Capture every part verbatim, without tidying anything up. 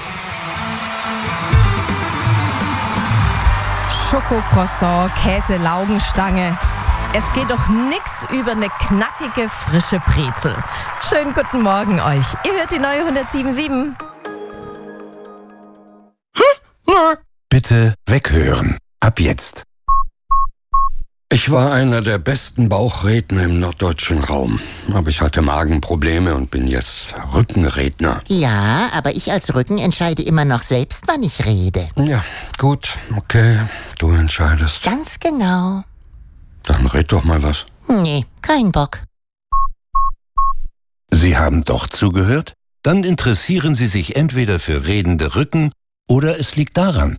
Schokocroissant, Käse-Laugenstange. Es geht doch nix über eine knackige, frische Brezel. Schönen guten Morgen euch. Ihr hört die neue hundertsieben sieben. Bitte weghören. Ab jetzt. Ich war einer der besten Bauchredner im norddeutschen Raum. Aber ich hatte Magenprobleme und bin jetzt Rückenredner. Ja, aber ich als Rücken entscheide immer noch selbst, wann ich rede. Ja, gut, okay, du entscheidest. Ganz genau. Dann red doch mal was. Nee, kein Bock. Sie haben doch zugehört? Dann interessieren Sie sich entweder für redende Rücken oder es liegt daran.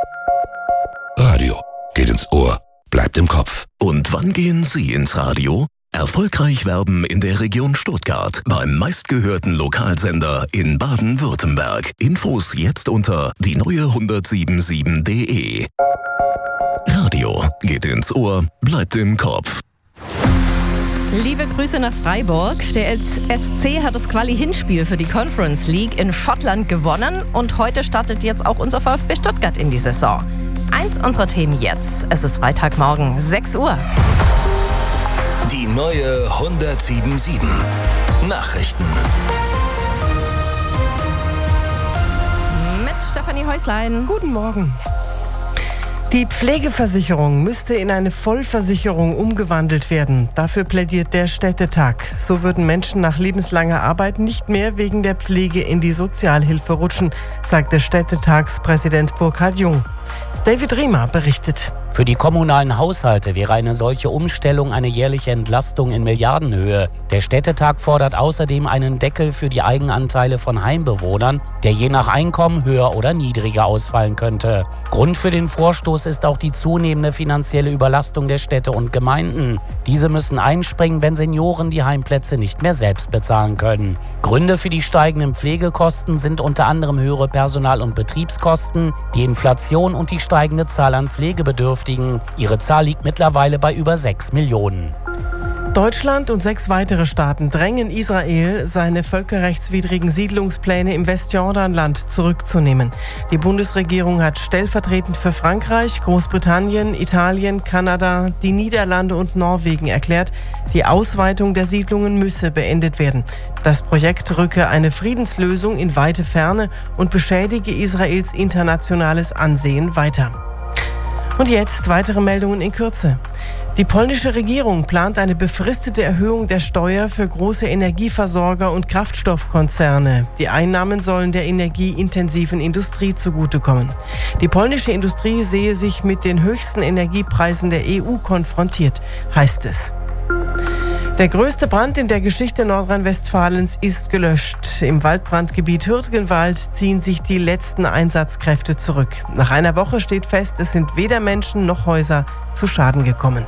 Radio geht ins Ohr, bleibt im Kopf. Und wann gehen Sie ins Radio? Erfolgreich werben in der Region Stuttgart beim meistgehörten Lokalsender in Baden-Württemberg. Infos jetzt unter die neue hundertsieben sieben punkt de. Radio geht ins Ohr, bleibt im Kopf. Liebe Grüße nach Freiburg. Der S C hat das Quali-Hinspiel für die Conference League in Schottland gewonnen und heute startet jetzt auch unser VfB Stuttgart in die Saison. Eins unserer Themen jetzt. Es ist Freitagmorgen, sechs Uhr. Die neue hundertsieben Punkt sieben. Nachrichten. Mit Stefanie Häuslein. Guten Morgen. Die Pflegeversicherung müsste in eine Vollversicherung umgewandelt werden. Dafür plädiert der Städtetag. So würden Menschen nach lebenslanger Arbeit nicht mehr wegen der Pflege in die Sozialhilfe rutschen, sagt der Städtetagspräsident Burkhard Jung. David Riemer berichtet. Für die kommunalen Haushalte wäre eine solche Umstellung eine jährliche Entlastung in Milliardenhöhe. Der Städtetag fordert außerdem einen Deckel für die Eigenanteile von Heimbewohnern, der je nach Einkommen höher oder niedriger ausfallen könnte. Grund für den Vorstoß ist auch die zunehmende finanzielle Überlastung der Städte und Gemeinden. Diese müssen einspringen, wenn Senioren die Heimplätze nicht mehr selbst bezahlen können. Gründe für die steigenden Pflegekosten sind unter anderem höhere Personal- und Betriebskosten, die Inflation und die steigende Zahl an Pflegebedürftigen. Ihre Zahl liegt mittlerweile bei über sechs Millionen. Deutschland und sechs weitere Staaten drängen Israel, seine völkerrechtswidrigen Siedlungspläne im Westjordanland zurückzunehmen. Die Bundesregierung hat stellvertretend für Frankreich, Großbritannien, Italien, Kanada, die Niederlande und Norwegen erklärt, die Ausweitung der Siedlungen müsse beendet werden. Das Projekt rücke eine Friedenslösung in weite Ferne und beschädige Israels internationales Ansehen weiter. Und jetzt weitere Meldungen in Kürze. Die polnische Regierung plant eine befristete Erhöhung der Steuer für große Energieversorger und Kraftstoffkonzerne. Die Einnahmen sollen der energieintensiven Industrie zugutekommen. Die polnische Industrie sehe sich mit den höchsten Energiepreisen der E U konfrontiert, heißt es. Der größte Brand in der Geschichte Nordrhein-Westfalens ist gelöscht. Im Waldbrandgebiet Hürtgenwald ziehen sich die letzten Einsatzkräfte zurück. Nach einer Woche steht fest, es sind weder Menschen noch Häuser zu Schaden gekommen.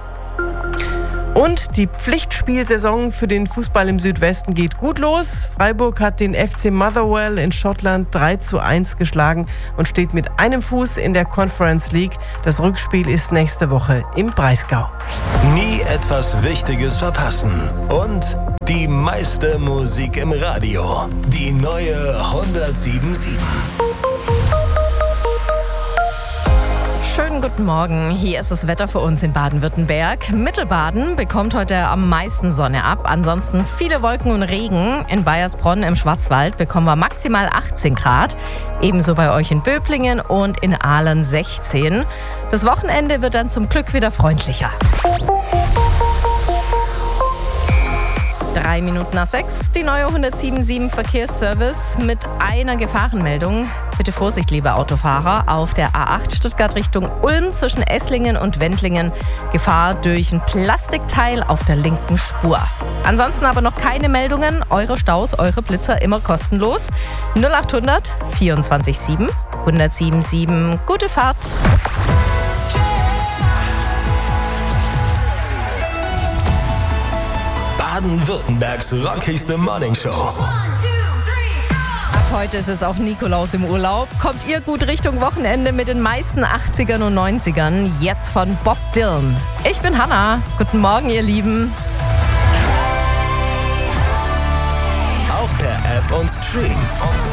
Und die Pflichtspielsaison für den Fußball im Südwesten geht gut los. Freiburg hat den F C Motherwell in Schottland drei zu eins geschlagen und steht mit einem Fuß in der Conference League. Das Rückspiel ist nächste Woche im Breisgau. Nie etwas Wichtiges verpassen. Und die meiste Musik im Radio. Die neue hundertsieben Punkt sieben. Schönen guten Morgen. Hier ist das Wetter für uns in Baden-Württemberg. Mittelbaden bekommt heute am meisten Sonne ab. Ansonsten viele Wolken und Regen. In Baiersbronn im Schwarzwald bekommen wir maximal achtzehn Grad. Ebenso bei euch in Böblingen und in Aalen sechzehn. Das Wochenende wird dann zum Glück wieder freundlicher. Drei Minuten nach sechs, die neue hundertsieben Punkt sieben Verkehrsservice mit einer Gefahrenmeldung. Bitte Vorsicht, liebe Autofahrer, auf der A acht Stuttgart Richtung Ulm zwischen Esslingen und Wendlingen. Gefahr durch ein Plastikteil auf der linken Spur. Ansonsten aber noch keine Meldungen. Eure Staus, eure Blitzer immer kostenlos. null acht hundert vierundzwanzig sieben hundertsieben sieben. Gute Fahrt. Baden-Württembergs rockigste Morningshow. Ab heute ist es auch Nikolaus im Urlaub. Kommt ihr gut Richtung Wochenende mit den meisten achtzigern und neunzigern? Jetzt von Bob Dylan. Ich bin Hannah. Guten Morgen, ihr Lieben. Auch per App und Stream.